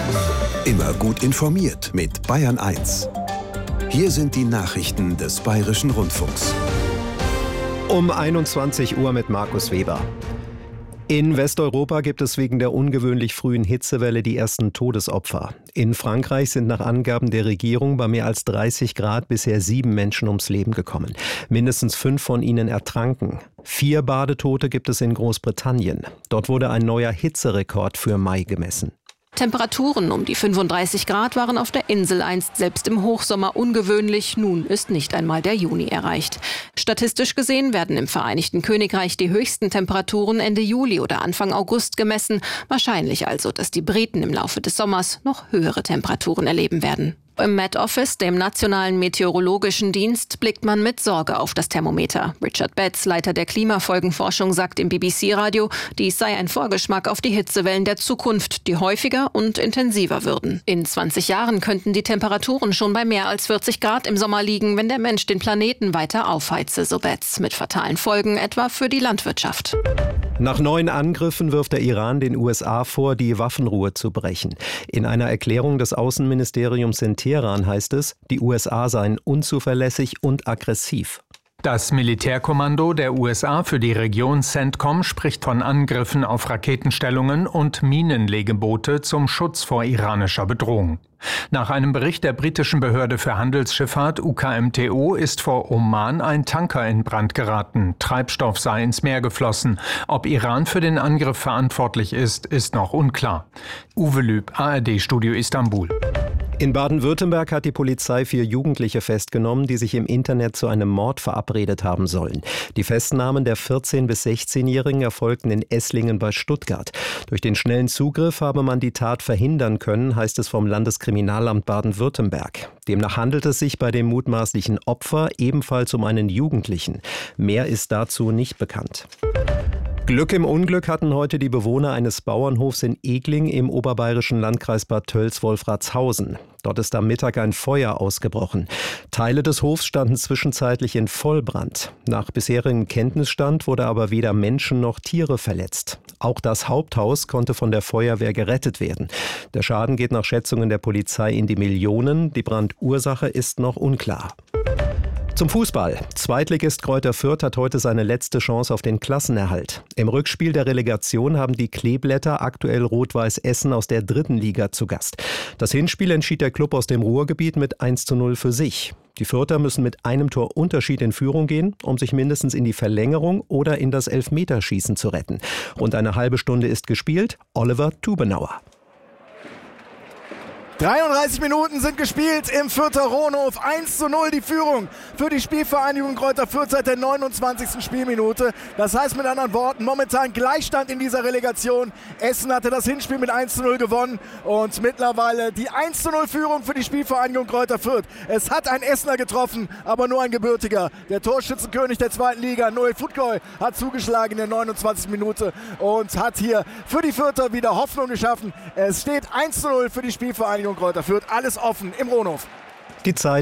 Immer gut informiert mit Bayern 1. Hier sind die Nachrichten des Bayerischen Rundfunks. Um 21 Uhr mit Markus Weber. In Westeuropa gibt es wegen der ungewöhnlich frühen Hitzewelle die ersten Todesopfer. In Frankreich sind nach Angaben der Regierung bei mehr als 30 Grad bisher 7 Menschen ums Leben gekommen. Mindestens 5 von ihnen ertranken. 4 Badetote gibt es in Großbritannien. Dort wurde ein neuer Hitzerekord für Mai gemessen. Temperaturen um die 35 Grad waren auf der Insel einst selbst im Hochsommer ungewöhnlich. Nun ist nicht einmal der Juni erreicht. Statistisch gesehen werden im Vereinigten Königreich die höchsten Temperaturen Ende Juli oder Anfang August gemessen. Wahrscheinlich also, dass die Briten im Laufe des Sommers noch höhere Temperaturen erleben werden. Im Met Office, dem Nationalen Meteorologischen Dienst, blickt man mit Sorge auf das Thermometer. Richard Betts, Leiter der Klimafolgenforschung, sagt im BBC-Radio, dies sei ein Vorgeschmack auf die Hitzewellen der Zukunft, die häufiger und intensiver würden. In 20 Jahren könnten die Temperaturen schon bei mehr als 40 Grad im Sommer liegen, wenn der Mensch den Planeten weiter aufheize, so Betts, mit fatalen Folgen etwa für die Landwirtschaft. Nach neuen Angriffen wirft der Iran den USA vor, die Waffenruhe zu brechen. In einer Erklärung des Außenministeriums in Teheran heißt es, die USA seien unzuverlässig und aggressiv. Das Militärkommando der USA für die Region CENTCOM spricht von Angriffen auf Raketenstellungen und Minenlegeboote zum Schutz vor iranischer Bedrohung. Nach einem Bericht der britischen Behörde für Handelsschifffahrt UKMTO ist vor Oman ein Tanker in Brand geraten. Treibstoff sei ins Meer geflossen. Ob Iran für den Angriff verantwortlich ist, ist noch unklar. Uwe Lüb, ARD-Studio Istanbul. In Baden-Württemberg hat die Polizei 4 Jugendliche festgenommen, die sich im Internet zu einem Mord verabredet haben sollen. Die Festnahmen der 14- bis 16-Jährigen erfolgten in Esslingen bei Stuttgart. Durch den schnellen Zugriff habe man die Tat verhindern können, heißt es vom Landeskriminalamt Baden-Württemberg. Demnach handelt es sich bei dem mutmaßlichen Opfer ebenfalls um einen Jugendlichen. Mehr ist dazu nicht bekannt. Glück im Unglück hatten heute die Bewohner eines Bauernhofs in Egling im oberbayerischen Landkreis Bad Tölz-Wolfratshausen. Dort ist am Mittag ein Feuer ausgebrochen. Teile des Hofs standen zwischenzeitlich in Vollbrand. Nach bisherigem Kenntnisstand wurde aber weder Menschen noch Tiere verletzt. Auch das Haupthaus konnte von der Feuerwehr gerettet werden. Der Schaden geht nach Schätzungen der Polizei in die Millionen. Die Brandursache ist noch unklar. Zum Fußball. Zweitligist Greuther Fürth hat heute seine letzte Chance auf den Klassenerhalt. Im Rückspiel der Relegation haben die Kleeblätter aktuell Rot-Weiß Essen aus der 3. Liga zu Gast. Das Hinspiel entschied der Klub aus dem Ruhrgebiet mit 1:0 für sich. Die Fürther müssen mit einem Tor Unterschied in Führung gehen, um sich mindestens in die Verlängerung oder in das Elfmeterschießen zu retten. Rund eine halbe Stunde ist gespielt. Oliver Tubenauer. 33 Minuten sind gespielt im Fürther Rohnhof. 1:0 die Führung für die Spielvereinigung Greuther Fürth seit der 29. Spielminute. Das heißt mit anderen Worten, momentan Gleichstand in dieser Relegation. Essen hatte das Hinspiel mit 1:0 gewonnen und mittlerweile die 1:0 Führung für die Spielvereinigung Greuther Fürth. Es hat ein Essener getroffen, aber nur ein gebürtiger. Der Torschützenkönig der 2. Liga, Noel Futkoy, hat zugeschlagen in der 29. Minute und hat hier für die Fürther wieder Hoffnung geschaffen. Es steht 1:0 für die Spielvereinigung Greuther Fürth. Alles offen im Rohnhof. Die Zeit